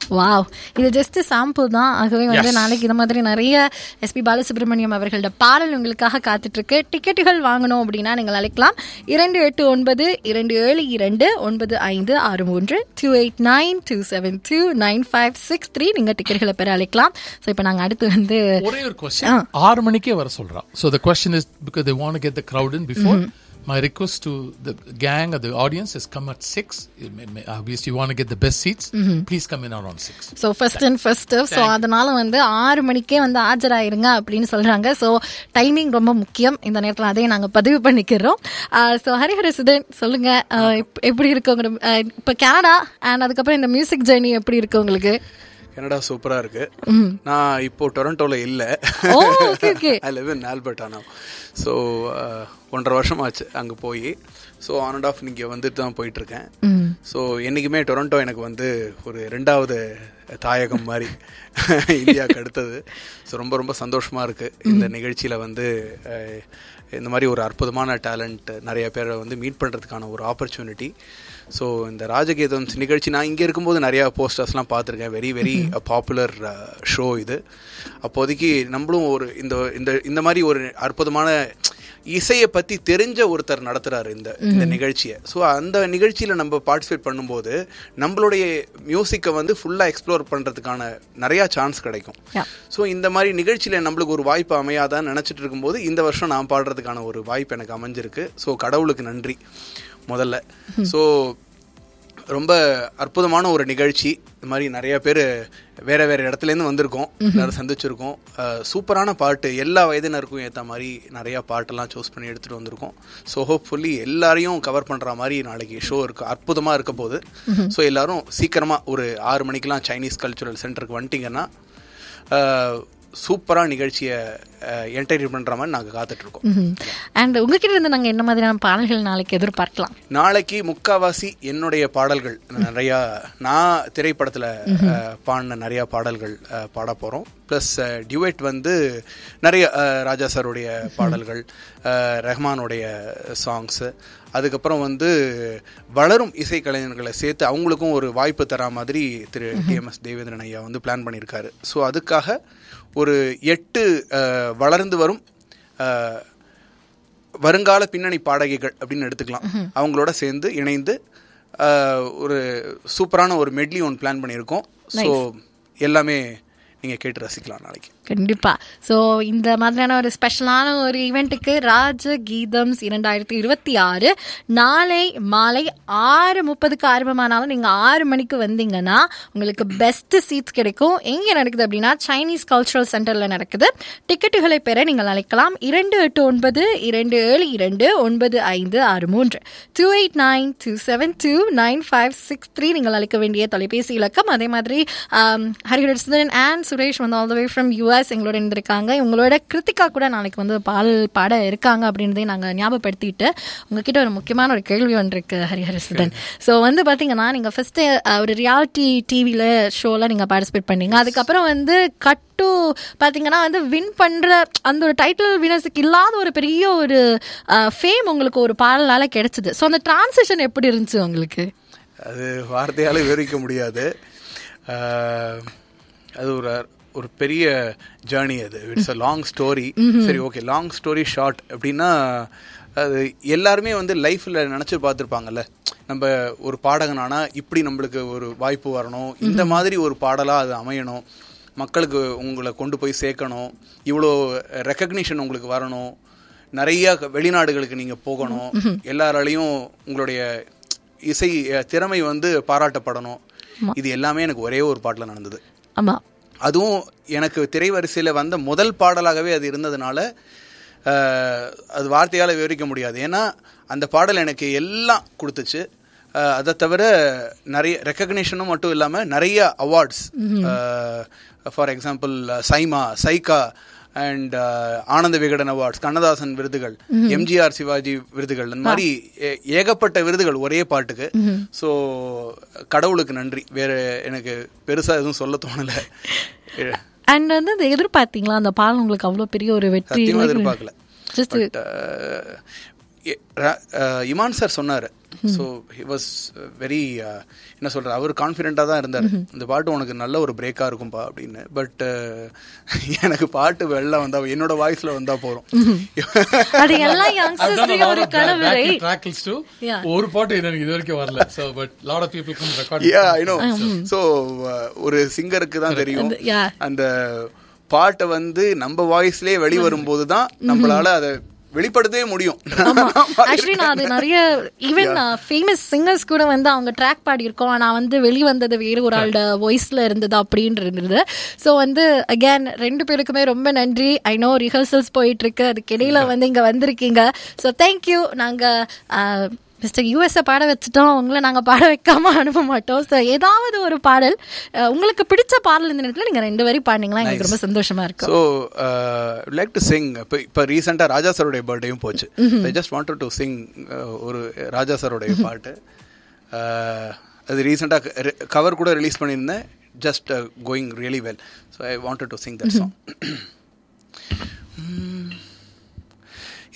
Wow, இது just sample தான். ஆகவே வந்து நாளைக்கு இந்த மாதிரி நிறைய எஸ்பி பாலசுப்ரமணியம் அவர்களோட பாடல் உங்களுக்காக காத்துட்டு இருக்கு. டிக்கெட்டுகள் வாங்கணும் அப்படின்னா நீங்கள் அழைக்கலாம் 2892272956 2892729563. நீங்க டிக்கெட்டுகளை பெற அழைக்கலாம். ஸோ இப்போ நாங்கள் அடுத்து வந்து ஒரே ஒரு கொஸ்டின் 6 மணிக்கே வர சொல்றோம். So the question is because they want to get the crowd in before. My request to the gang or the audience is come at 6. Obviously, you want to get the best seats. Please come in around 6. So first and first. So அதனால வந்து 6 மணிக்கே வந்து ஆஜராயிருங்க அப்படின்னு சொல்றாங்க. So timing ரொம்ப முக்கியம். இந்த நேரத்தில் அதையும் நாங்கள் பதிவு பண்ணிக்கிறோம். ஸோ ஹரிஹரசுதன் சொல்லுங்க, எப்படி இருக்கு உங்க இப்போ கனடா அண்ட் அதுக்கப்புறம் இந்த மியூசிக் ஜேர்னி எப்படி இருக்கு உங்களுக்கு? கனடா சூப்பராக இருக்கு. நான் இப்போ டொரண்டோவில் இல்லை. I live in Alberta now. So 1.5 வருஷம் ஆச்சு அங்கே போய். ஸோ ஆன் அண்ட் ஆஃப் இங்கே வந்துட்டு தான் போயிட்டுருக்கேன். ஸோ என்றைக்குமே டொரண்டோ எனக்கு வந்து ஒரு 2வது தாயகம் மாதிரி இந்தியாவுக்கு அடுத்தது. ஸோ ரொம்ப ரொம்ப சந்தோஷமாக இருக்குது இந்த நிகழ்ச்சியில் வந்து இந்த மாதிரி ஒரு அற்புதமான டேலண்ட் நிறைய பேரை வந்து மீட் பண்ணுறதுக்கான ஒரு ஆப்பர்ச்சுனிட்டி. ஸோ இந்த ராஜகீதம் நிகழ்ச்சி நான் இங்கே இருக்கும்போது நிறையா போஸ்டர்ஸ்லாம் பார்த்துருக்கேன். வெரி வெரி பாப்புலர் ஷோ இது. அப்போதைக்கு நம்மளும் ஒரு இந்த மாதிரி ஒரு அற்புதமான இசையை பற்றி தெரிஞ்ச ஒருத்தர் நடத்துகிறாரு இந்த நிகழ்ச்சியை. ஸோ அந்த நிகழ்ச்சியில் நம்ம பார்ட்டிசிபேட் பண்ணும்போது நம்மளுடைய மியூசிக்கை வந்து ஃபுல்லாக எக்ஸ்ப்ளோர் பண்ணுறதுக்கான நிறையா சான்ஸ் கிடைக்கும். ஸோ இந்த மாதிரி நிகழ்ச்சியில் நம்மளுக்கு ஒரு வாய்ப்பு அமையாதான்னு நினச்சிட்டு இருக்கும்போது இந்த வருஷம் நான் பாடுறதுக்கான ஒரு வாய்ப்பு எனக்கு அமைஞ்சிருக்கு. ஸோ கடவுளுக்கு நன்றி முதல்ல. ஸோ ரொம்ப அற்புதமான ஒரு நிகழ்ச்சி. இந்த மாதிரி நிறைய பேர் வேறு வேறு இடத்துலேருந்து வந்திருக்கோம், எல்லாரும் சந்திச்சிருக்கோம். சூப்பரான பாட்டு, எல்லா வயதினருக்கும் ஏற்ற மாதிரி நிறையா பாட்டெல்லாம் சூஸ் பண்ணி எடுத்துகிட்டு வந்திருக்கோம். ஸோ ஹோப்ஃபுல்லி எல்லாரையும் கவர் பண்ணுற மாதிரி நாளைக்கு ஷோ இருக்குது, அற்புதமாக இருக்க போகுது. ஸோ எல்லோரும் சீக்கிரமாக ஒரு 6 மணிக்கெலாம் சைனீஸ் கல்ச்சுரல் சென்டருக்கு வந்துட்டிங்கன்னா சூப்பராக நிகழ்ச்சியை என்டர்டெயின் பண்ணுற மாதிரி நாங்கள் காத்துட்ருக்கோம். அண்ட் உங்ககிட்ட இருந்து நாங்கள் என்ன மாதிரியான பாடல்கள் நாளைக்கு எதிர்பார்க்கலாம்? நாளைக்கு முக்காவாசி என்னுடைய பாடல்கள் நிறையா, நான் திரைப்படத்தில் பாடின நிறையா பாடல்கள் பாட போகிறோம். ப்ளஸ் டியூட் வந்து நிறைய ராஜா சாருடைய பாடல்கள், ரஹ்மானுடைய சாங்ஸு, அதுக்கப்புறம் வந்து வளரும் இசைக்கலைஞர்களை சேர்த்து அவங்களுக்கும் ஒரு வாய்ப்பு தரா மாதிரி திரு டிஎம்எஸ் தேவேந்திரன் ஐயா வந்து பிளான் பண்ணியிருக்காரு. ஸோ அதுக்காக ஒரு 8 வளர்ந்து வரும் வருங்கால பின்னணி பாடகிகள் அப்படின்னு எடுத்துக்கலாம், அவங்களோட சேர்ந்து இணைந்து ஒரு சூப்பரான ஒரு மெட்லி ஒன்று பிளான் பண்ணியிருக்கோம். ஸோ எல்லாமே நீங்கள் கேட்டு ரசிக்கலாம் நாளைக்கு. கண்டிப்பாக. ஸோ இந்த மாதிரியான ஒரு ஸ்பெஷலான ஒரு ஈவெண்ட்டுக்கு ராஜகீதம்ஸ் 2026 நாளை மாலை 6:30 ஆரம்பமானாலும் நீங்கள் 6 மணிக்கு வந்தீங்கன்னா உங்களுக்கு பெஸ்ட் சீட்ஸ் கிடைக்கும். எங்கே நடக்குது அப்படின்னா சைனீஸ் கல்ச்சுரல் சென்டரில் நடக்குது. டிக்கெட்டுகளை பெற நீங்கள் அழைக்கலாம் 2892272956 2892729563. நீங்கள் அழைக்க வேண்டிய தொலைபேசி இலக்கம். அதே மாதிரி ஹரிஹரசுதன் அண்ட் சுரேஷ் வந்து all the way from US எங்களோட இருந்திருக்காங்க. இவங்களோட கிருத்திகா கூட நாளைக்கு வந்து பாட இருக்காங்க அப்படின்றதையும் நாங்கள் ஞாபகப்படுத்திட்டு உங்ககிட்ட ஒரு முக்கியமான ஒரு கேள்வி ஒன்று இருக்கு ஹரிஹரசுதன். ஸோ வந்து பார்த்தீங்கன்னா நீங்கள் ஃபஸ்ட்டு ஒரு ரியாலிட்டி டிவியில் ஷோவில் நீங்கள் பார்ட்டிசிபேட் பண்ணீங்க. அதுக்கப்புறம் வந்து கட்டு பார்த்தீங்கன்னா வந்து வின் பண்ணுற அந்த ஒரு டைட்டில் வினர்ஸுக்கு இல்லாத ஒரு பெரிய ஒரு ஃபேம் உங்களுக்கு ஒரு பாடலால் கிடைச்சிது. ஸோ அந்த டிரான்சிஷன் எப்படி இருந்துச்சு உங்களுக்கு? அது வார்த்தையால் விவரிக்க முடியாது. அது ஒரு பெரிய ஜேர்னி. அது இட்ஸ் அ லாங் ஸ்டோரி. சரி, ஓகே, லாங் ஸ்டோரி ஷார்ட் அப்படின்னா அது எல்லாருமே வந்து லைஃப்பில் நினச்சி பார்த்துருப்பாங்கல்ல, நம்ம ஒரு பாடகனானா இப்படி நம்மளுக்கு ஒரு வாய்ப்பு வரணும், இந்த மாதிரி ஒரு பாடலாக அது அமையணும், மக்களுக்கு உங்களை கொண்டு போய் சேர்க்கணும், இவ்வளோ ரெக்கக்னிஷன் உங்களுக்கு வரணும், நிறையா வெளிநாடுகளுக்கு நீங்கள் போகணும், எல்லாராலையும் உங்களுடைய இசை திறமை வந்து பாராட்டப்படணும். இது எல்லாமே எனக்கு ஒரே ஒரு பாட்டில் நடந்தது. ஆமாம், அதுவும் எனக்கு திரைவரிசையில் வந்த முதல் பாடலாகவே அது இருந்ததுனால அது வார்த்தையால் விவரிக்க முடியாது. ஏன்னா அந்த பாடல் எனக்கு எல்லாம் கொடுத்துச்சு. அதை தவிர நிறைய ரெக்கக்னிஷனும் மட்டும் இல்லாமல் நிறைய awards, for example சைகா and Ananda Vikatan awards, Kannadasan விருதுகள், எம்ஜிஆர் சிவாஜி விருதுகள், அந்த மாதிரி ஏகப்பட்ட விருதுகள் ஒரே பாட்டுக்கு. ஸோ கடவுளுக்கு நன்றி. வேற எனக்கு பெருசாக எதுவும் சொல்ல தோணலை. அண்ட் வந்து அதை எதிர்பார்த்தீங்களா அந்த பாடல் உங்களுக்கு அவ்வளோ பெரிய ஒரு வெற்றி? எதிர்பார்க்கல. இமான் சார் சொன்னார். ஸோ ஹி வாஸ் வெரி என்ன சொல்கிறார், அவர் கான்ஃபிடென்ட்டாக தான் இருந்தார், இந்த பாட்டு உனக்கு நல்ல ஒரு பிரேக்காக இருக்கும்பா அப்படின்னு. பட் எனக்கு பாட்டு வெளில வந்தா என்னோட வாய்ஸில் வந்தால் போகிறோம். ஒரு பாட்டு எனக்கு இது வரைக்கும் வரல. ஸோ ஒரு சிங்கருக்கு தான் தெரியும் அந்த பாட்டை வந்து நம்ம வாய்ஸ்லேயே வெளிவரும்போது தான் நம்மளால அதை வெளிப்படுத்தவே முடியும். ஆக்சுவலி நான் அது நிறைய ஈவன் ஃபேமஸ் சிங்கர்ஸ் கூட வந்து அவங்க ட்ராக் பாடி இருக்கோம், நான் வந்து வெளிவந்தது வேறு ஒரு ஆளோட வாய்ஸ்ல இருந்தது அப்படின்றது. ஸோ வந்து அகேன் 2 பேருக்குமே ரொம்ப நன்றி. ஐ நோ ரிஹர்சல்ஸ் போயிட்டு இருக்கு, அதுக்கு இடையில வந்து இங்க வந்திருக்கீங்க. So thank you. நாங்க மிஸ்டர் யூஎஸ்ஐ பாட வச்சுட்டோம், உங்களை நாங்கள் பாட வைக்காம அனுப்ப மாட்டோம். ஸோ ஏதாவது ஒரு பாடல் உங்களுக்கு பிடிச்ச பாடல் இந்த நேரத்தில் நீங்கள் 2 வரி பாடினீங்களா எங்களுக்கு ரொம்ப சந்தோஷமா இருக்கும். So like to Singh. இப்போ ரீசெண்டாக ராஜா சாரோடைய பர்த்டேயும் போச்சு. I just wanted to Singh ஒரு ராஜா சாரோடைய பாட்டு. அது ரீசெண்டாக கவர் கூட ரிலீஸ் பண்ணியிருந்தேன். Just going really well. So I wanted to Singh that song.